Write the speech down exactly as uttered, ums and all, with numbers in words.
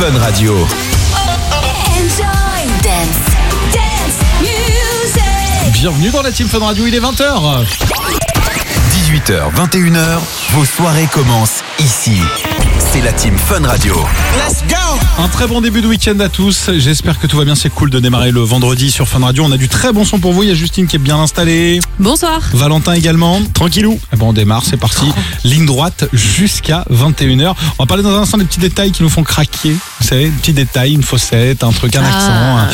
Fun Radio. Enjoy dance, dance music. Bienvenue dans la Team Fun Radio, il est vingt heures. dix-huit heures, vingt et une heures, vos soirées commencent ici. C'est la Team Fun Radio. Let's go! Un très bon début de week-end à tous. J'espère que tout va bien. C'est cool de démarrer le vendredi sur Fun Radio. On a du très bon son pour vous. Il y a Justine qui est bien installée. Bonsoir. Valentin également. Tranquillou. Eh ben on démarre, c'est parti. Ligne droite jusqu'à vingt et une heures. On va parler dans un instant des petits détails qui nous font craquer. Vous savez, des petits détails, une fossette, un truc, un Ah, accent.